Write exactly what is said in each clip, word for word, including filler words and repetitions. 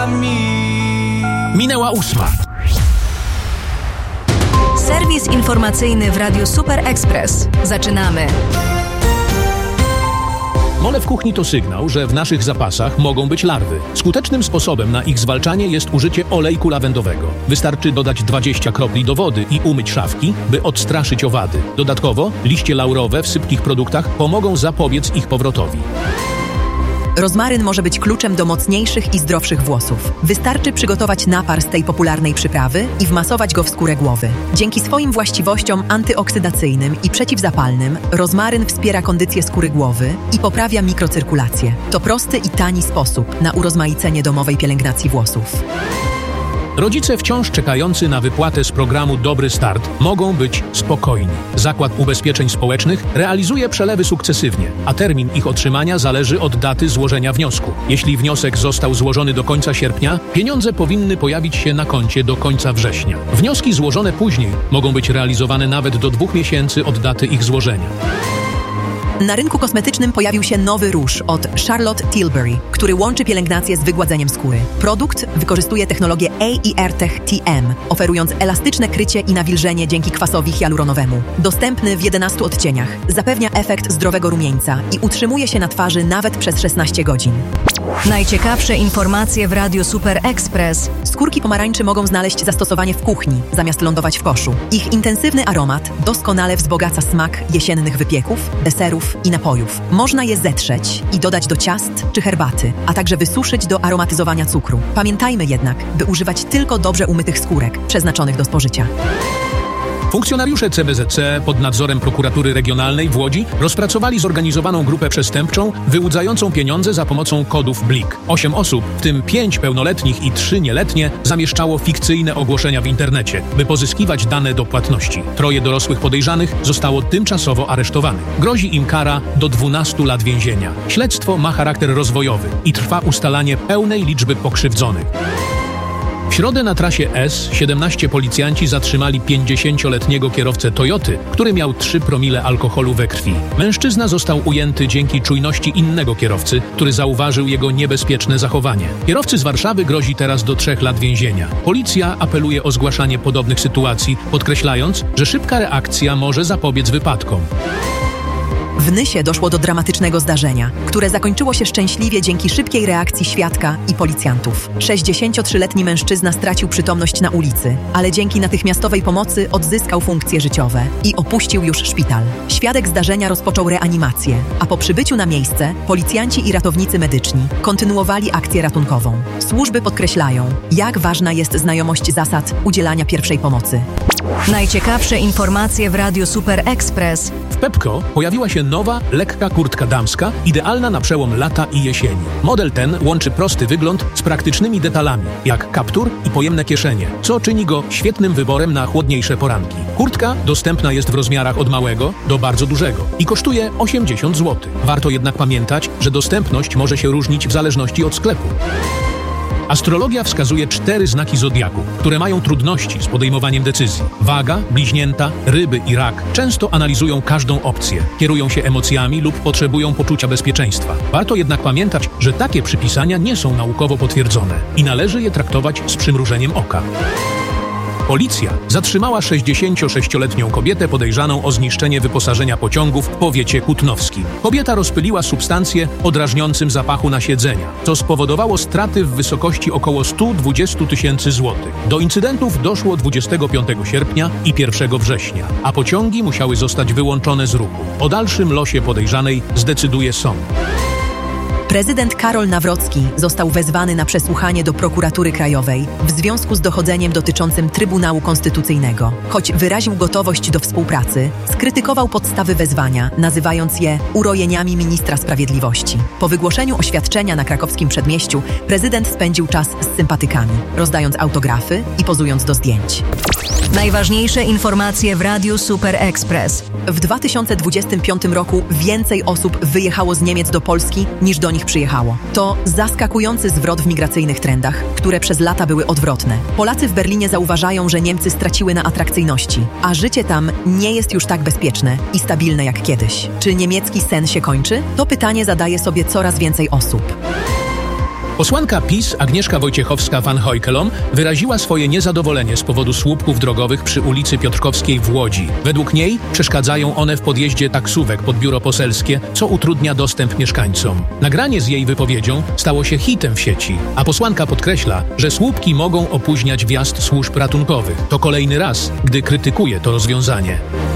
Minęła ósma. Serwis informacyjny w Radiu Super Express. Zaczynamy. Mole w kuchni to sygnał, że w naszych zapasach mogą być larwy. Skutecznym sposobem na ich zwalczanie jest użycie olejku lawendowego. Wystarczy dodać dwadzieścia kropli do wody i umyć szafki, by odstraszyć owady. Dodatkowo liście laurowe w sypkich produktach pomogą zapobiec ich powrotowi. Rozmaryn może być kluczem do mocniejszych i zdrowszych włosów. Wystarczy przygotować napar z tej popularnej przyprawy i wmasować go w skórę głowy. Dzięki swoim właściwościom antyoksydacyjnym i przeciwzapalnym rozmaryn wspiera kondycję skóry głowy i poprawia mikrocyrkulację. To prosty i tani sposób na urozmaicenie domowej pielęgnacji włosów. Rodzice wciąż czekający na wypłatę z programu Dobry Start mogą być spokojni. Zakład Ubezpieczeń Społecznych realizuje przelewy sukcesywnie, a termin ich otrzymania zależy od daty złożenia wniosku. Jeśli wniosek został złożony do końca sierpnia, pieniądze powinny pojawić się na koncie do końca września. Wnioski złożone później mogą być realizowane nawet do dwóch miesięcy od daty ich złożenia. Na rynku kosmetycznym pojawił się nowy róż od Charlotte Tilbury, który łączy pielęgnację z wygładzeniem skóry. Produkt wykorzystuje technologię A I R Tech T M, oferując elastyczne krycie i nawilżenie dzięki kwasowi hialuronowemu. Dostępny w jedenastu odcieniach, zapewnia efekt zdrowego rumieńca i utrzymuje się na twarzy nawet przez szesnaście godzin. Najciekawsze informacje w Radiu Super Express. Skórki pomarańczy mogą znaleźć zastosowanie w kuchni, zamiast lądować w koszu. Ich intensywny aromat doskonale wzbogaca smak jesiennych wypieków, deserów i napojów. Można je zetrzeć i dodać do ciast czy herbaty, a także wysuszyć do aromatyzowania cukru. Pamiętajmy jednak, by używać tylko dobrze umytych skórek, przeznaczonych do spożycia. Funkcjonariusze C B Z C pod nadzorem Prokuratury Regionalnej w Łodzi rozpracowali zorganizowaną grupę przestępczą wyłudzającą pieniądze za pomocą kodów Blik. Osiem osób, w tym pięć pełnoletnich i trzy nieletnie, zamieszczało fikcyjne ogłoszenia w internecie, by pozyskiwać dane do płatności. Troje dorosłych podejrzanych zostało tymczasowo aresztowanych. Grozi im kara do dwunastu lat więzienia. Śledztwo ma charakter rozwojowy i trwa ustalanie pełnej liczby pokrzywdzonych. W środę na trasie S siedemnaście policjanci zatrzymali pięćdziesięcioletniego kierowcę Toyoty, który miał trzy promile alkoholu we krwi. Mężczyzna został ujęty dzięki czujności innego kierowcy, który zauważył jego niebezpieczne zachowanie. Kierowcy z Warszawy grozi teraz do trzech lat więzienia. Policja apeluje o zgłaszanie podobnych sytuacji, podkreślając, że szybka reakcja może zapobiec wypadkom. W Nysie doszło do dramatycznego zdarzenia, które zakończyło się szczęśliwie dzięki szybkiej reakcji świadka i policjantów. sześćdziesięciotrzyletni mężczyzna stracił przytomność na ulicy, ale dzięki natychmiastowej pomocy odzyskał funkcje życiowe i opuścił już szpital. Świadek zdarzenia rozpoczął reanimację, a po przybyciu na miejsce policjanci i ratownicy medyczni kontynuowali akcję ratunkową. Służby podkreślają, jak ważna jest znajomość zasad udzielania pierwszej pomocy. Najciekawsze informacje w Radiu Super Express. W Pepco pojawiła się nowa, lekka kurtka damska, idealna na przełom lata i jesieni. Model ten łączy prosty wygląd z praktycznymi detalami, jak kaptur i pojemne kieszenie, co czyni go świetnym wyborem na chłodniejsze poranki. Kurtka dostępna jest w rozmiarach od małego do bardzo dużego i kosztuje osiemdziesiąt złotych. Warto jednak pamiętać, że dostępność może się różnić w zależności od sklepu. Astrologia wskazuje cztery znaki zodiaku, które mają trudności z podejmowaniem decyzji. Waga, bliźnięta, ryby i rak często analizują każdą opcję, kierują się emocjami lub potrzebują poczucia bezpieczeństwa. Warto jednak pamiętać, że takie przypisania nie są naukowo potwierdzone i należy je traktować z przymrużeniem oka. Policja zatrzymała sześćdziesięciosześcioletnią kobietę podejrzaną o zniszczenie wyposażenia pociągów w powiecie kutnowskim. Kobieta rozpyliła substancję o drażniącym zapachu na siedzenia, co spowodowało straty w wysokości około sto dwadzieścia tysięcy złotych. Do incydentów doszło dwudziestego piątego sierpnia i pierwszego września, a pociągi musiały zostać wyłączone z ruchu. O dalszym losie podejrzanej zdecyduje sąd. Prezydent Karol Nawrocki został wezwany na przesłuchanie do Prokuratury Krajowej w związku z dochodzeniem dotyczącym Trybunału Konstytucyjnego. Choć wyraził gotowość do współpracy, skrytykował podstawy wezwania, nazywając je urojeniami ministra sprawiedliwości. Po wygłoszeniu oświadczenia na krakowskim przedmieściu prezydent spędził czas z sympatykami, rozdając autografy i pozując do zdjęć. Najważniejsze informacje w Radiu Super Express. W dwa tysiące dwudziestym piątym roku więcej osób wyjechało z Niemiec do Polski niż do nich przyjechało. To zaskakujący zwrot w migracyjnych trendach, które przez lata były odwrotne. Polacy w Berlinie zauważają, że Niemcy straciły na atrakcyjności, a życie tam nie jest już tak bezpieczne i stabilne jak kiedyś. Czy niemiecki sen się kończy? To pytanie zadaje sobie coraz więcej osób. Posłanka PiS Agnieszka Wojciechowska-Van Heukelom wyraziła swoje niezadowolenie z powodu słupków drogowych przy ulicy Piotrkowskiej w Łodzi. Według niej przeszkadzają one w podjeździe taksówek pod biuro poselskie, co utrudnia dostęp mieszkańcom. Nagranie z jej wypowiedzią stało się hitem w sieci, a posłanka podkreśla, że słupki mogą opóźniać wjazd służb ratunkowych. To kolejny raz, gdy krytykuje to rozwiązanie.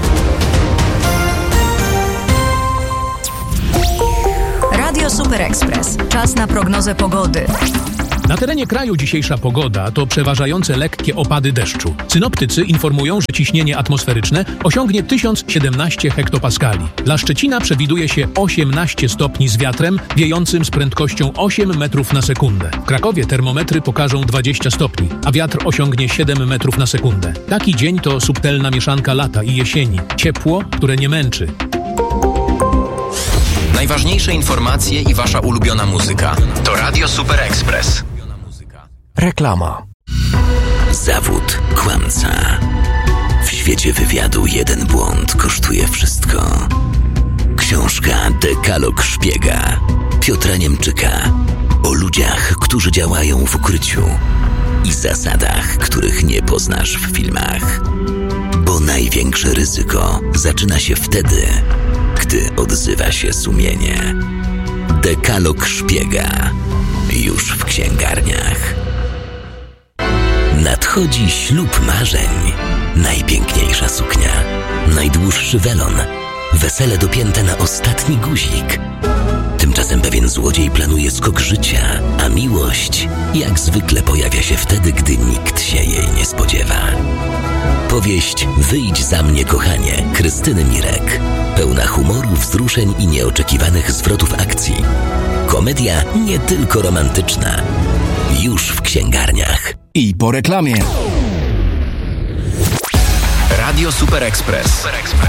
Radio Super Express. Czas na prognozę pogody. Na terenie kraju dzisiejsza pogoda to przeważające lekkie opady deszczu. Synoptycy informują, że ciśnienie atmosferyczne osiągnie tysiąc siedemnaście hektopaskali. Dla Szczecina przewiduje się osiemnaście stopni z wiatrem wiejącym z prędkością osiem metrów na sekundę. W Krakowie termometry pokażą dwadzieścia stopni, a wiatr osiągnie siedem metrów na sekundę. Taki dzień to subtelna mieszanka lata i jesieni. Ciepło, które nie męczy. Najważniejsze informacje i wasza ulubiona muzyka. To Radio Super Express. Reklama. Zawód kłamca. W świecie wywiadu jeden błąd kosztuje wszystko. Książka Dekalog szpiega Piotra Niemczyka o ludziach, którzy działają w ukryciu i zasadach, których nie poznasz w filmach. Bo największe ryzyko zaczyna się wtedy, gdy odzywa się sumienie. Dekalog szpiega już w księgarniach. Nadchodzi ślub marzeń. Najpiękniejsza suknia, najdłuższy welon, wesele dopięte na ostatni guzik. Tymczasem pewien złodziej planuje skok życia, a miłość jak zwykle pojawia się wtedy, gdy nikt się jej nie spodziewa. Powieść Wyjdź za mnie, kochanie, Krystyny Mirek. Pełna humoru, wzruszeń i nieoczekiwanych zwrotów akcji. Komedia nie tylko romantyczna. Już w księgarniach. I po reklamie. Radio Super Express.